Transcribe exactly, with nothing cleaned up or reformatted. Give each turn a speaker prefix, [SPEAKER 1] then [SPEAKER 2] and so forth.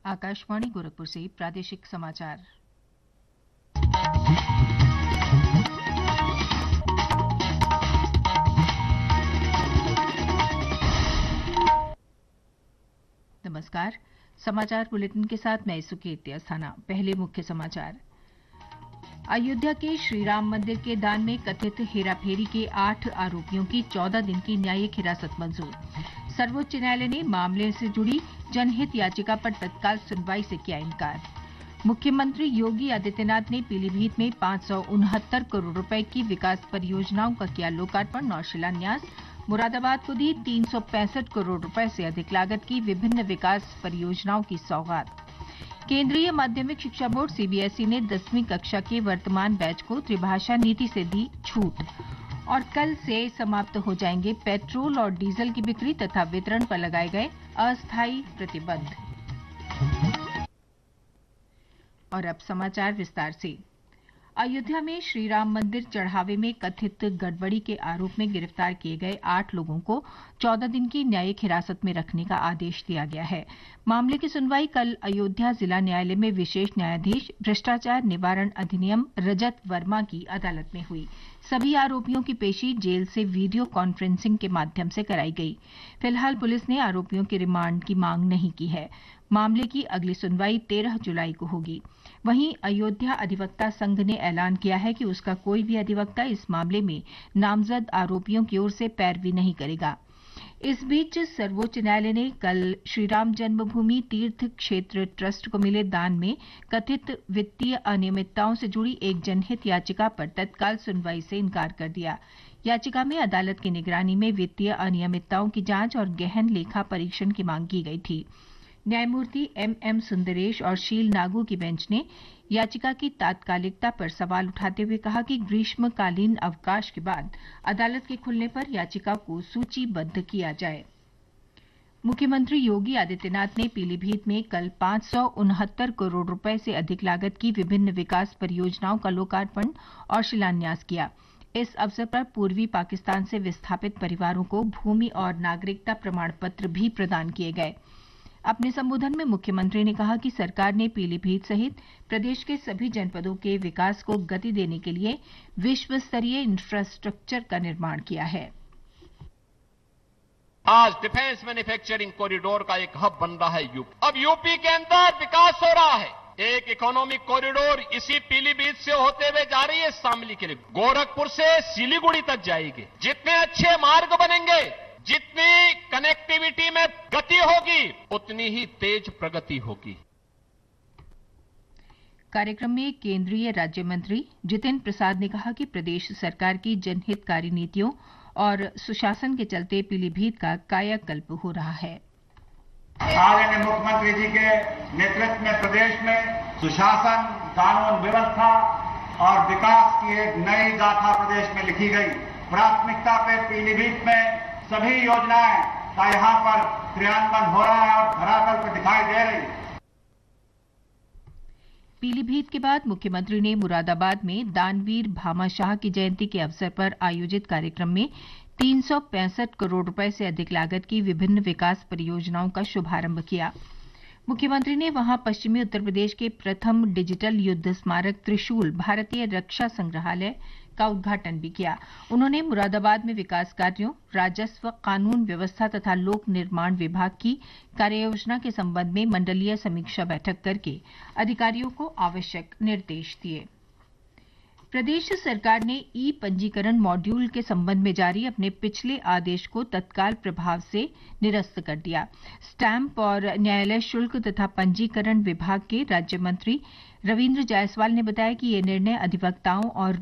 [SPEAKER 1] आकाशवाणी गोरखपुर से प्रादेशिक समाचार। नमस्कार। समाचार बुलेटिन के साथ मैं सुकीर्ति अस्थाना। पहले मुख्य समाचार। अयोध्या के श्रीराम मंदिर के दान में कथित हेराफेरी के आठ आरोपियों की चौदह दिन की न्यायिक हिरासत मंजूर। सर्वोच्च न्यायालय ने मामले से जुड़ी जनहित याचिका पर तत्काल सुनवाई से किया इनकार। मुख्यमंत्री योगी आदित्यनाथ ने पीलीभीत में पांच सौ उनहत्तर करोड़ रुपए की विकास परियोजनाओं का किया लोकार्पण और शिलान्यास। मुरादाबाद को दी तीन सौ पैंसठ करोड़ रुपए से अधिक लागत की विभिन्न विकास परियोजनाओं की सौगात। केंद्रीय माध्यमिक शिक्षा बोर्ड सीबीएसई ने दसवीं कक्षा के वर्तमान बैच को त्रिभाषा नीति से दी छूट। और कल से समाप्त हो जाएंगे पेट्रोल और डीजल की बिक्री तथा वितरण पर लगाए गए अस्थायी प्रतिबंध। और अब समाचार विस्तार से। अयोध्या में श्रीराम मंदिर चढ़ावे में कथित गड़बड़ी के आरोप में गिरफ्तार किए गए आठ लोगों को चौदह दिन की न्यायिक हिरासत में रखने का आदेश दिया गया है। मामले की सुनवाई कल अयोध्या जिला न्यायालय में विशेष न्यायाधीश भ्रष्टाचार निवारण अधिनियम रजत वर्मा की अदालत में हुई। सभी आरोपियों की पेशी जेल से वीडियो कॉन्फ्रेंसिंग के माध्यम से कराई गई। फिलहाल पुलिस ने आरोपियों के रिमांड की मांग नहीं की है। मामले की अगली सुनवाई तेरह जुलाई को होगी। वहीं अयोध्या अधिवक्ता संघ ने ऐलान किया है कि उसका कोई भी अधिवक्ता इस मामले में नामजद आरोपियों की ओर से पैरवी नहीं करेगा। इस बीच सर्वोच्च न्यायालय ने कल श्रीराम जन्मभूमि तीर्थ क्षेत्र ट्रस्ट को मिले दान में कथित वित्तीय अनियमितताओं से जुड़ी एक जनहित याचिका पर तत्काल सुनवाई से इनकार कर दिया। याचिका में अदालत की निगरानी में वित्तीय अनियमितताओं की जांच और गहन लेखा परीक्षण की मांग की गई थी। न्यायमूर्ति एम एम सुंदरेश और शील नागू की बेंच ने याचिका की तात्कालिकता पर सवाल उठाते हुए कहा कि ग्रीष्मकालीन अवकाश के बाद अदालत के खुलने पर याचिका को सूचीबद्ध किया जाए। मुख्यमंत्री योगी आदित्यनाथ ने पीलीभीत में कल पांच सौ उनहत्तर करोड़ रुपए से अधिक लागत की विभिन्न विकास परियोजनाओं का लोकार्पण और शिलान्यास किया। इस अवसर पर पूर्वी पाकिस्तान से विस्थापित परिवारों को भूमि और नागरिकता प्रमाण पत्र भी प्रदान किए गए। अपने संबोधन में मुख्यमंत्री ने कहा कि सरकार ने पीलीभीत सहित प्रदेश के सभी जनपदों के विकास को गति देने के लिए विश्व स्तरीय इंफ्रास्ट्रक्चर का निर्माण किया है।
[SPEAKER 2] आज डिफेंस मैन्युफैक्चरिंग कॉरिडोर का एक हब बन रहा है यूपी। अब यूपी के अंदर विकास हो रहा है। एक इकोनॉमिक कॉरिडोर इसी पीलीभीत से होते हुए जा रही है शामली के लिए, गोरखपुर से सिलीगुड़ी तक जाएगी। जितने अच्छे मार्ग बनेंगे, जितनी कनेक्टिविटी में गति होगी, उतनी ही तेज प्रगति होगी।
[SPEAKER 1] कार्यक्रम में केंद्रीय राज्य मंत्री जितिन प्रसाद ने कहा कि प्रदेश सरकार की जनहितकारी नीतियों और सुशासन के चलते पीलीभीत का कायाकल्प हो रहा है।
[SPEAKER 3] आदरणीय मुख्यमंत्री जी के नेतृत्व में प्रदेश में सुशासन, कानून व्यवस्था और विकास की एक नई गाथा प्रदेश में लिखी गई। प्राथमिकता पे पीलीभीत में सभी योजनाएं का यहां पर क्रियान्वयन हो रहा है और धरातल पर दिखाई दे रही।
[SPEAKER 1] पीलीभीत के बाद मुख्यमंत्री ने मुरादाबाद में दानवीर भामाशाह की जयंती के अवसर पर आयोजित कार्यक्रम में तीन सौ पैंसठ करोड़ रुपए से अधिक लागत की विभिन्न विकास परियोजनाओं का शुभारंभ किया। मुख्यमंत्री ने वहां पश्चिमी उत्तर प्रदेश के प्रथम डिजिटल युद्ध स्मारक त्रिशूल भारतीय रक्षा संग्रहालय का उद्घाटन भी किया। उन्होंने मुरादाबाद में विकास कार्यों, राजस्व, कानून व्यवस्था तथा लोक निर्माण विभाग की कार्ययोजना के संबंध में मंडलीय समीक्षा बैठक करके अधिकारियों को आवश्यक निर्देश दिए। प्रदेश सरकार ने ई पंजीकरण मॉड्यूल के संबंध में जारी अपने पिछले आदेश को तत्काल प्रभाव से निरस्त कर दिया। स्टैंप और न्यायालय शुल्क तथा पंजीकरण विभाग के राज्य मंत्री रविन्द्र जायसवाल ने बताया कि ये निर्णय अधिवक्ताओं और